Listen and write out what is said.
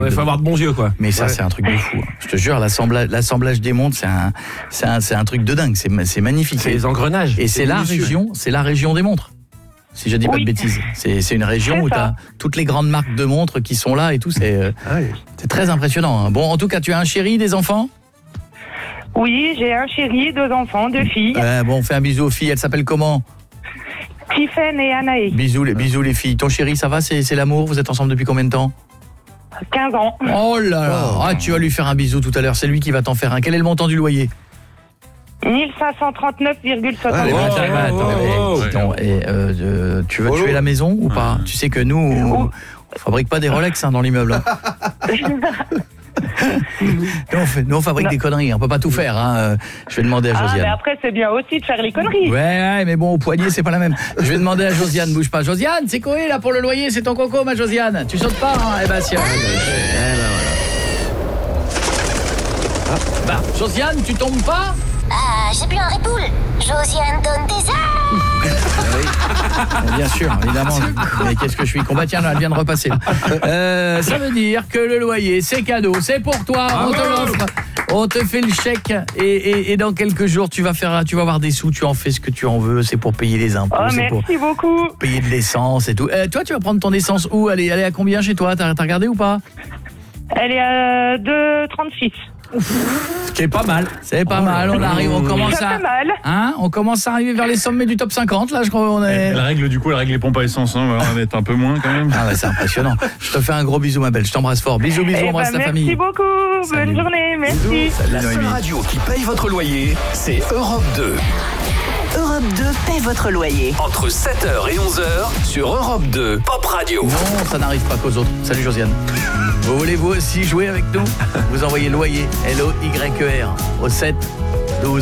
Il faut avoir de bons yeux, quoi. Mais ça, c'est un truc de fou. Je te jure, l'assemblage des montres, c'est un truc de dingue. C'est magnifique. C'est les engrenages. Et c'est la région des montres. Si je dis pas de bêtises. C'est une région où tu as toutes les grandes marques de montres qui sont là et tout. C'est très impressionnant. Bon, en tout cas, tu as un chéri, des enfants ? Oui, j'ai un chéri, 2 enfants, 2 filles. Bon, on fait un bisou aux filles. Elles s'appellent comment ? Tiffen et Anaïs. Bisous les filles. Ton chéri, ça va ? C'est l'amour ? Vous êtes ensemble depuis combien de temps ? 15 ans. Oh là là. Tu vas lui faire un bisou tout à l'heure. C'est lui qui va t'en faire un. Quel est le montant du loyer ? 1539,60. Tu veux tuer la maison ou pas ? Tu sais que nous, on fabrique pas des Rolex dans l'immeuble. Nous on fabrique des conneries, on peut pas tout faire. Je vais demander à Josiane. Mais après c'est bien aussi de faire les conneries. Ouais, mais bon, au poignet c'est pas la même. Je vais demander à Josiane, bouge pas. Josiane, c'est quoi là pour le loyer ? C'est ton coco, ma Josiane. Tu sautes pas, hein ? Eh ben si. Voilà. Josiane, tu tombes pas ? J'ai bu un Red Bull. Josiane donne des Oui, bien sûr, évidemment. Mais qu'est-ce que je suis con ? Bah tiens, elle vient de repasser. Ça veut dire que le loyer, c'est cadeau, c'est pour toi, on te l'offre. On te fait le chèque et dans quelques jours, tu vas avoir des sous, tu en fais ce que tu en veux, c'est pour payer les impôts, c'est pour beaucoup. Payer de l'essence et tout. Toi, tu vas prendre ton essence où ? Elle est à combien chez toi ? T'as regardé ou pas ? Elle est à 2,36. Ce qui est pas mal. C'est pas mal. On commence à arriver vers les sommets du top 50 là, je crois on est. La règle les pompes à essence on va mettre un peu moins quand même. Ah ouais, c'est impressionnant. Je te fais un gros bisou ma belle, je t'embrasse fort. Bisous, embrasse ta famille. Merci beaucoup. Salut. Bonne journée, merci. Salut, la seule radio qui paye votre loyer, c'est Europe 2. Europe 2 paie votre loyer. Entre 7h et 11h sur Europe 2 Pop Radio. Non, ça n'arrive pas qu'aux autres. Salut Josiane. Vous voulez vous aussi jouer avec nous ? Vous envoyez loyer, L-O-Y-E-R, au 7